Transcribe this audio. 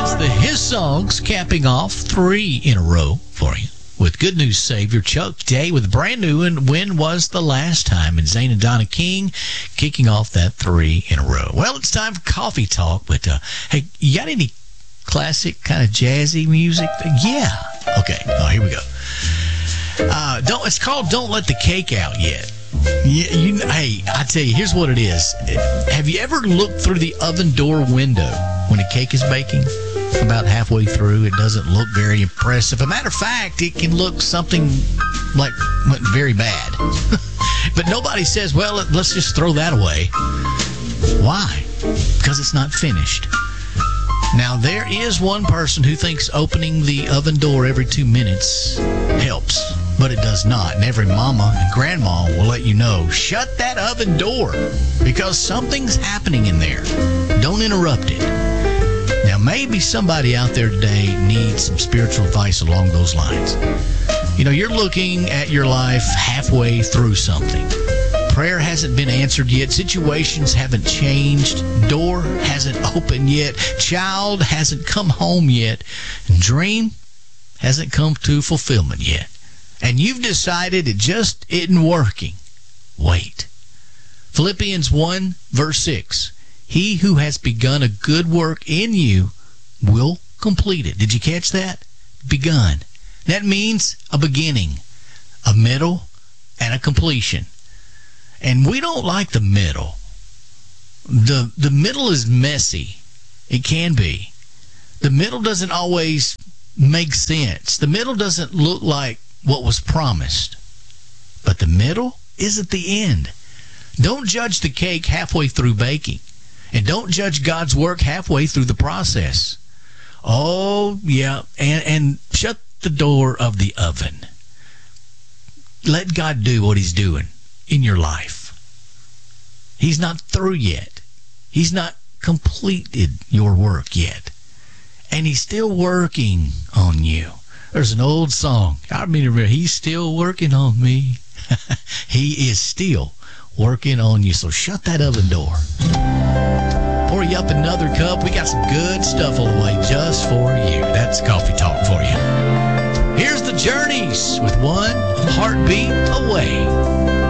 That's the His Songs capping off 3 in a row for you. With Good News Savior Chuck Day with a brand new and When Was the Last Time? And Zane and Donna King kicking off that 3 in a row. Well, it's time for coffee talk, but hey, you got any classic kind of jazzy music? Yeah. Okay. Oh, here we go. It's called Don't Let the Cake Out Yet. Hey, I tell you, here's what it is. Have you ever looked through the oven door window when a cake is baking? About halfway through, it doesn't look very impressive. As a matter of fact, it can look something like very bad. But nobody says, well, let's just throw that away. Why? Because it's not finished. Now, there is one person who thinks opening the oven door every 2 minutes helps, but it does not. And every mama and grandma will let you know, shut that oven door because something's happening in there. Don't interrupt it. Now, maybe somebody out there today needs some spiritual advice along those lines. You know, you're looking at your life halfway through something. Prayer hasn't been answered yet. Situations haven't changed. Door hasn't opened yet. Child hasn't come home yet. Dream hasn't come to fulfillment yet. And you've decided it just isn't working. Wait. Philippians 1, verse 6. He who has begun a good work in you will complete it. Did you catch that? Begun. That means a beginning, a middle, and a completion. And we don't like the middle. The middle is messy. It can be. The middle doesn't always make sense. The middle doesn't look like what was promised. But the middle is at the end. Don't judge the cake halfway through baking. And don't judge God's work halfway through the process. Oh, yeah. And shut the door of the oven. Let God do what he's doing in your life. He's not through yet. He's not completed your work yet. And he's still working on you. There's an old song. I remember, he's still working on me. He is still working on you. So shut that oven door. Pour you up another cup. We got some good stuff on the way just for you. That's Coffee Talk for you. Here's the Journeys with One Heartbeat Away.